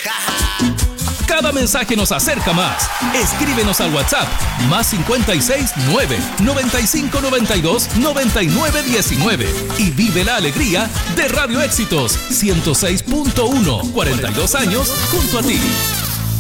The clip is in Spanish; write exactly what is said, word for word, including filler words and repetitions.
Cada mensaje nos acerca más. Escríbenos al WhatsApp más cincuenta y seis nueve, noventa y cinco noventa y dos, noventa y nueve diecinueve y vive la alegría de Radio Éxitos ciento seis punto uno, cuarenta y dos años junto a ti.